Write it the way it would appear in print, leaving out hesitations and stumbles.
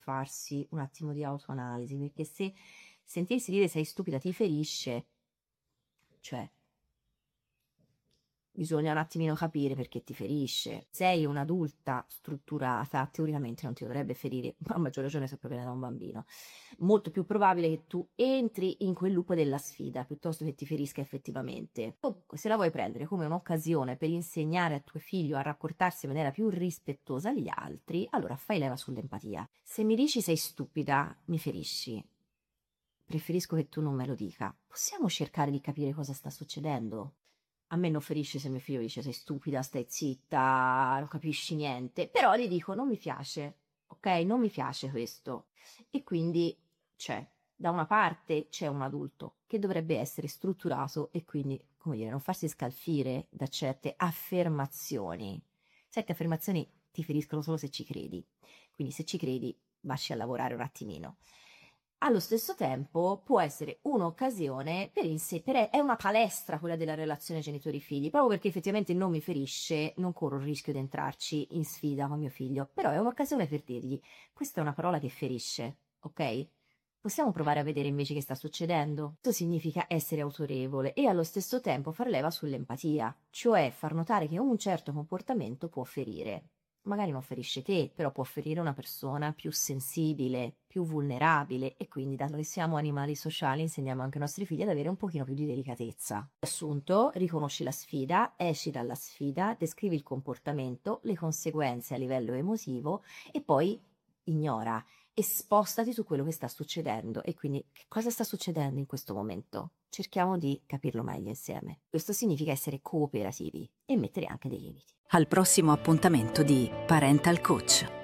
farsi un attimo di autoanalisi, perché se sentirsi dire sei stupida ti ferisce, cioè bisogna un attimino capire perché ti ferisce. Sei un'adulta strutturata, teoricamente non ti dovrebbe ferire, ma a maggior ragione se proviene da un bambino. Molto più probabile che tu entri in quel loop della sfida piuttosto che ti ferisca effettivamente. Comunque, se la vuoi prendere come un'occasione per insegnare a tuo figlio a rapportarsi in maniera più rispettosa agli altri, allora fai leva sull'empatia. Se mi dici sei stupida, mi ferisci. Preferisco che tu non me lo dica. Possiamo cercare di capire cosa sta succedendo? A me non ferisce se mio figlio dice sei stupida, stai zitta, non capisci niente, però gli dico non mi piace, ok? Non mi piace questo. E quindi da una parte c'è un adulto che dovrebbe essere strutturato e quindi, come dire, non farsi scalfire da certe affermazioni. Certe affermazioni ti feriscono solo se ci credi, quindi se ci credi vasci a lavorare un attimino. Allo stesso tempo può essere un'occasione è una palestra quella della relazione genitori-figli, proprio perché effettivamente non mi ferisce, non corro il rischio di entrarci in sfida con mio figlio, però è un'occasione per dirgli, questa è una parola che ferisce, ok? Possiamo provare a vedere invece che sta succedendo? Questo significa essere autorevole e allo stesso tempo far leva sull'empatia, cioè far notare che un certo comportamento può ferire. Magari non ferisce te, però può ferire una persona più sensibile, più vulnerabile e quindi, dato che siamo animali sociali, insegniamo anche ai nostri figli ad avere un pochino più di delicatezza. Assunto, riconosci la sfida, esci dalla sfida, descrivi il comportamento, le conseguenze a livello emotivo e poi ignora e spostati su quello che sta succedendo e quindi che cosa sta succedendo in questo momento. Cerchiamo di capirlo meglio insieme. Questo significa essere cooperativi e mettere anche dei limiti. Al prossimo appuntamento di Parental Coach.